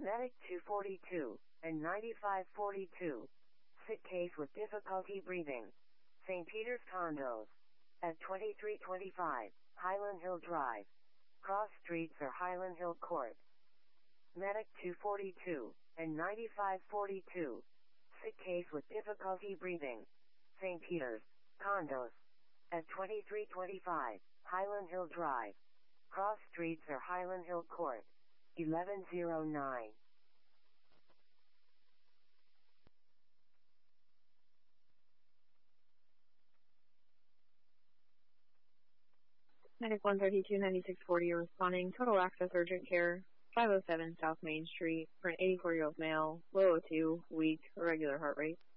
Medic 242 and 9542. Sick case with difficulty breathing. St. Peter's Condos. At 2325 Highland Hill Drive. Cross Streets or Highland Hill Court. Medic 242 and 9542. Sick case with difficulty breathing. St. Peter's Condos. At 2325 Highland Hill Drive. Cross Streets or Highland Hill Court. 1109. Medic 132-9640 responding. Total access urgent care. 507 South Main Street for an 84-year-old male. Low O2, weak, irregular heart rate.